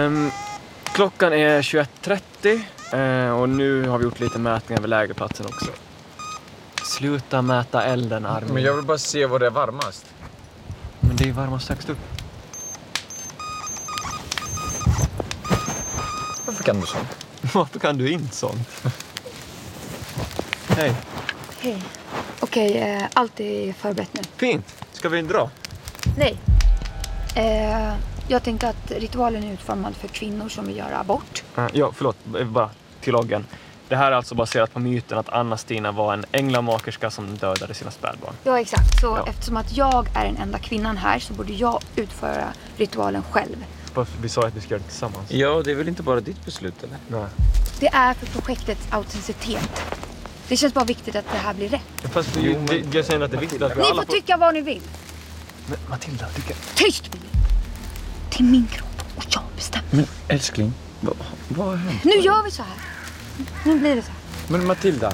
Klockan är 21:30 och nu har vi gjort lite mätningar vid lägerplatsen också. Sluta mäta elden, Armin. Men jag vill bara se vad det är varmast. Men det är varmast högst upp. Varför kan du sånt? Varför kan du inte sånt? Hej. Hej. Okej, allt är förberett nu. Fint. Ska vi dra? Nej. Jag tänkte att ritualen är utformad för kvinnor som vill göra abort. Ja, förlåt. Bara till loggen. Det här är alltså baserat på myten att Anna-Stina var en änglamakerska som dödade sina spädbarn. Ja, exakt. Så Ja. eftersom att jag är den enda kvinnan här så borde jag utföra ritualen själv. Vi sa att vi ska göra det tillsammans. Ja, det är väl inte bara ditt beslut, eller? Nej. Det är för projektets autenticitet. Det känns bara viktigt att det här blir rätt. Fast jag säger att det är viktigt att vi Ni alla får tycka vad ni vill. Men Matilda, tycker... Tyst, Billy! Till min kropp och jag bestämmer. Men älskling, vad har hänt? Nu gör vi så här. Nu blir det så här. Men Matilda.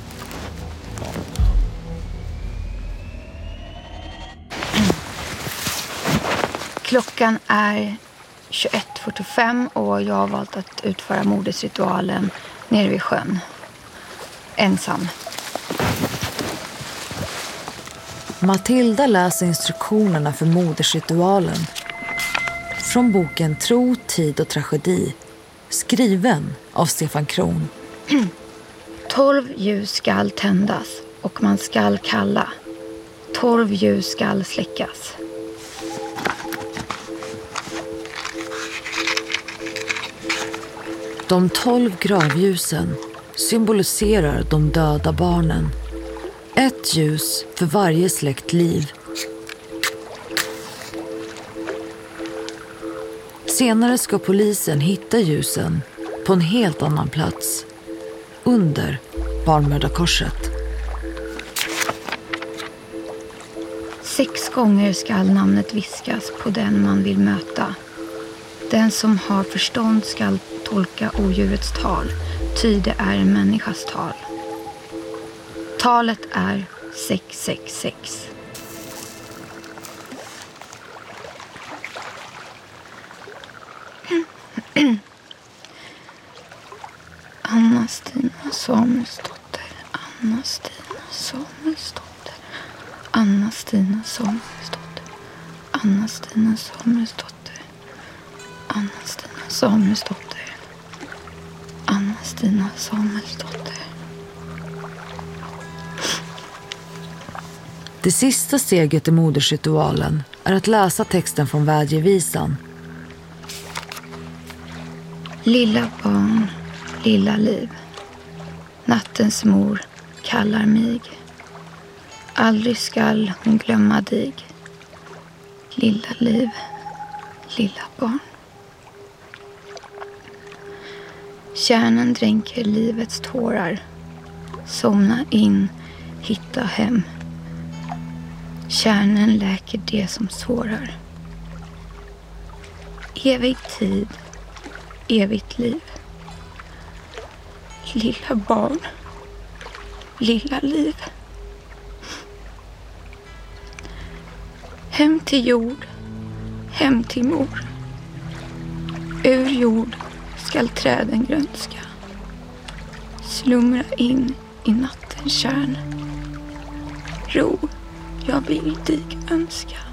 Klockan är 21:45 och jag har valt att utföra modersritualen nere vid sjön. Ensam. Matilda läser instruktionerna för modersritualen från boken Tro, tid och tragedi, skriven av Stefan Kron. 12 ljus skall tändas och man skall kalla. 12 ljus skall släckas. De 12 gravljusen symboliserar de döda barnen. Ett ljus för varje släkt liv. Senare ska polisen hitta ljusen på en helt annan plats, under Barnmördarkorset. 6 gånger skall namnet viskas på den man vill möta. Den som har förstånd skall tolka odjurets tal, ty det är en människas tal. Talet är 666. Anna-Stina Samuelsdotter, Anna-Stina Samuelsdotter, Anna-Stina Samuelsdotter, Anna-Stina Samuelsdotter, Anna-Stina Samuelsdotter, Anna-Stina Samuelsdotter. Det sista steget i modersritualen är att läsa texten från vädjevisan. Lilla barn, lilla liv. Nattens mor kallar mig. Aldrig skall hon glömma dig. Lilla liv, lilla barn. Kärnen dränker livets tårar. Somna in, hitta hem. Kärnen läker det som sårar. Evig tid, evigt liv. Lilla barn, lilla liv. Hem till jord, hem till mor. Ur jord skall träden grönska. Slumra in i nattens kärn. Ro, jag vill dig önska.